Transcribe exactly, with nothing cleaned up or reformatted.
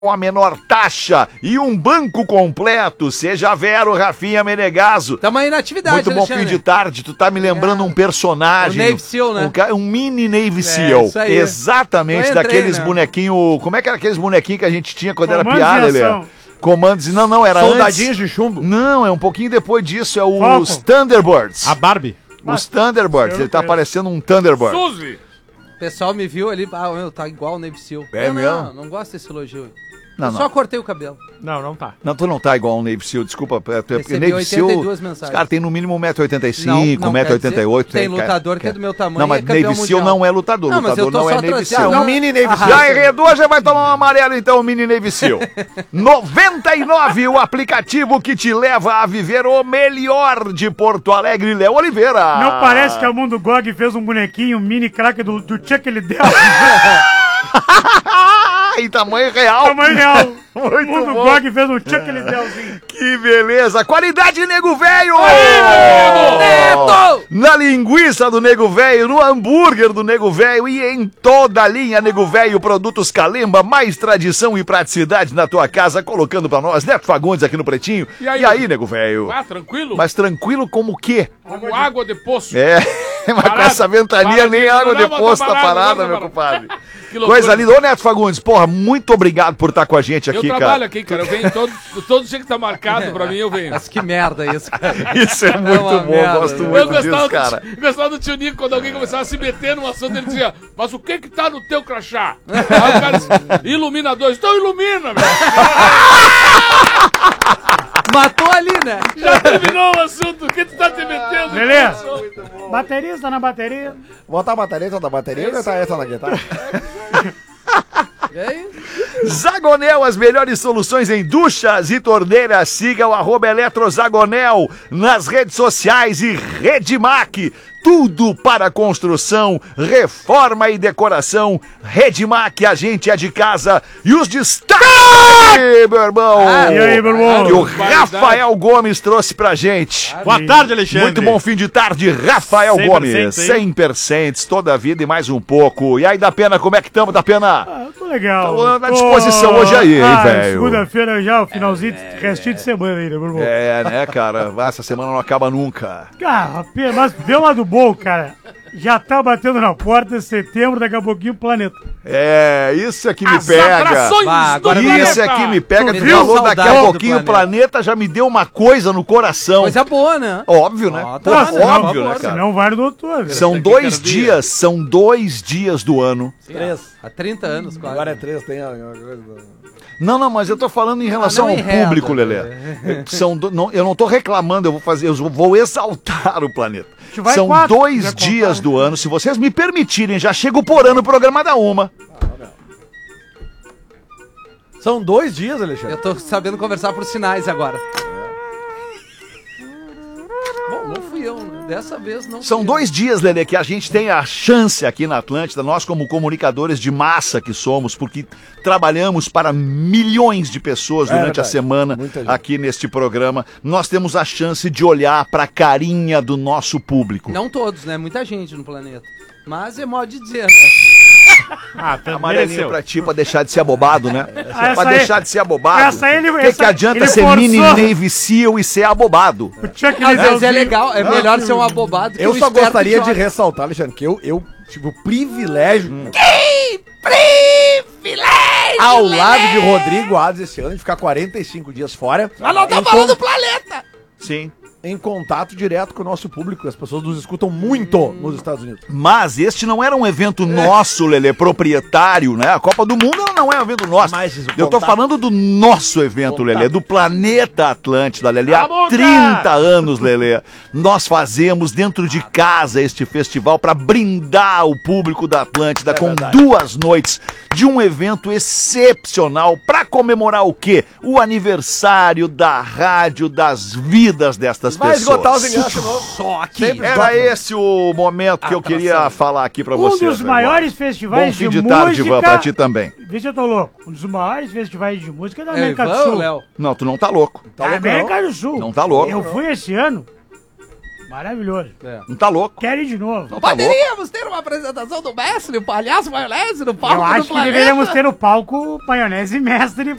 com a menor taxa e um banco completo. Seja Vero, Rafinha Menegaso. Tamo aí na atividade, Muito bom fim de tarde. Tu tá me lembrando é. um personagem. O Navy Seal, né? Um, um mini Navy Seal. É, isso aí. Exatamente, entrei, daqueles né? bonequinhos... Como é que era aqueles bonequinhos que a gente tinha quando Comandos era piada, Lelê? Comandos... Não, não, era Soldadinhos antes... de chumbo. Não, é um pouquinho depois disso. É os Foco. Thunderbirds. A Barbie. Os Thunderbirds. Ele tá parecendo um Thunderbird. Suzy! O pessoal me viu ali, ah, meu, tá igual o Navy Seal. É não, mesmo? Não, não gosto desse elogio aí. Não, eu não. só cortei o cabelo. Não, não tá. Não, tu não tá igual um Navy Seal, desculpa. Porque Recebi Navy Seal, mensagens. os caras tem no mínimo um metro e oitenta e cinco, um metro e oitenta e oito. Tem lutador que é do meu tamanho. Não, mas Navy Seal não é lutador. Não, lutador não é Navy Seal. É um mini Navy Seal. Já enredou, já vai tomar um amarelo então, o mini Navy Seal. noventa e nove, o aplicativo que te leva a viver o melhor de Porto Alegre, Léo Oliveira. Não parece que a Mundo Gog fez um bonequinho, um mini craque do, do Chuck Liddell. Em tamanho real. Tamanho real. Muito o Mundo bom. Gog fez um Chuck Liddellzinho. Que beleza. Qualidade Nego Velho. Neto! Na linguiça do Nego Velho, no hambúrguer do Nego Velho e em toda a linha Nego Velho, produtos Calemba, mais tradição e praticidade na tua casa, colocando pra nós, Neto Fagundes aqui no Pretinho. E aí, e aí Nego Velho? Ah, tranquilo? Mas tranquilo como o quê? Como água de poço. É, mas Parado, com essa ventania parado, nem água de não, poço tá parado, parada, não, meu parado. compadre. Que loucura. Coisa linda. Ô, Neto Fagundes, porra, muito obrigado por estar com a gente aqui, eu cara. Eu trabalho aqui, cara. Eu venho todo, todo dia que tá marcado pra mim, eu venho. Mas que merda isso, cara. Isso é muito é bom, merda, gosto né? muito eu gostava disso, cara. Do, eu gostava do tio Nico, quando alguém começava a se meter num assunto, ele dizia, mas o que que tá no teu crachá? Aí o cara disse, iluminadores. Então ilumina, meu. Matou ali, né? Já terminou o assunto, o que tu tá te metendo? Beleza. Baterista na bateria. Botar a bateria, da bateria ou botar essa na guitarra? E aí? Zagonel, as melhores soluções em duchas e torneiras. Siga o arroba Eletrozagonel nas redes sociais e Redmac. Tudo para construção, reforma e decoração. Redmac, a gente é de casa. E os destaques, meu irmão. Ah, e aí, meu irmão? Que o Rafael Gomes trouxe pra gente. Boa tarde, Alexandre. Muito bom fim de tarde, Rafael Gomes. cem por cento, toda a vida e mais um pouco. E aí, da Pena, como é que estamos, da Pena? Ah, eu tô legal. Tô na disposição hoje aí, hein, ah, velho? Segunda-feira já, o finalzinho, é, restinho de semana ainda, meu irmão. É, né, cara? Essa semana não acaba nunca. Cara, mas vê o lado bom, cara. Já tá batendo na porta de setembro, daqui a pouquinho o planeta. É, isso é que me As pega. atrações Bah, do agora Isso planeta. é que me pega. Tu Tu viu? falou daqui a Saudade do pouquinho, o planeta. planeta já me deu uma coisa no coração. Coisa boa, né? Óbvio, né? Ó, Pô, tá, senão- óbvio, né, Se cara? não vai no doutor. velho. São dois dias, são dois dias do ano. Três. Há trinta anos, quase. Agora é três, tem alguma coisa. Não, não, mas eu tô falando em relação Ah, não ao enreda, público, né? Lelê. São do- não, eu não tô reclamando, eu vou fazer, eu vou exaltar o planeta. gente vai São quatro, dois já dias contar. do ano, se vocês me permitirem, já chego por ano o programa da uma. São dois dias, Alexandre. Eu tô sabendo conversar por sinais agora. Bom, não fui eu, né? Dessa vez não São fui dois dias, Lelê, que a gente tem a chance aqui na Atlântida, nós como comunicadores de massa que somos, porque trabalhamos para milhões de pessoas É durante verdade, a semana muita gente. aqui neste programa, nós temos a chance de olhar para a carinha do nosso público. eu. Não todos, né? Muita gente no planeta. Mas é modo de dizer, né? Ah, Amarelinho pra ti, pra deixar de ser abobado, né? Ah, essa pra aí- deixar de ser abobado. essa aí ele- O que, essa- que adianta ele ser forçou. mini Navy Seal e ser abobado? O Chuck Às vezes é Liddellzinho. legal, é melhor ser um abobado que Eu um só esperto gostaria de idiota. ressaltar, Alexandre, que eu, eu tive o privilégio, Privilégio! ao lado de Rodrigo Alves esse ano, de ficar quarenta e cinco dias fora. Mas não tá em falando con- do planeta! Sim. Em contato direto com o nosso público. As pessoas nos escutam muito nos Estados Unidos. Mas este não era um evento nosso, Lelê, proprietário, né? A Copa do Mundo não é um evento nosso. Mas isso, Eu tô contato. falando do nosso evento, Contato. Lelê, do Planeta Atlântida, Lelê. Cala Há a boca! trinta anos, Lelê, nós fazemos dentro de casa este festival para brindar o público da Atlântida É com verdade. duas noites de um evento excepcional para comemorar o quê? O aniversário da rádio, das vidas destas Vai pessoas. esgotar os ingressos de novo. Só aqui. Sempre Era esse o momento que eu queria falar aqui pra Um vocês. dos agora. maiores Bom festivais fim de, de tarde, Ivan, música... pra ti também. Vê se eu tô louco. Um dos maiores festivais de música da É, América do Ivan ou Sul. Léo? Não, tu não tá louco. Tá Da louco, América não? do Sul. Não tá louco. Eu fui esse ano. Maravilhoso. Não tá louco? Quero ir de novo. Não tá louco? Poderíamos ter uma apresentação do mestre, o palhaço maionese, no palco Eu acho do que planeta. deveríamos ter no palco maionese mestre